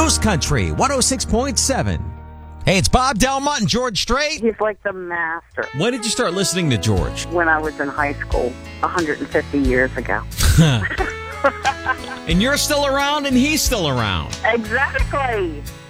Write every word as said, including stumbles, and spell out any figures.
Moose Country one oh six point seven. Hey, it's Bob Delmont and George Strait. He's like the master. When did you start listening to George? When I was in high school, one hundred fifty years ago. And you're still around and he's still around. Exactly.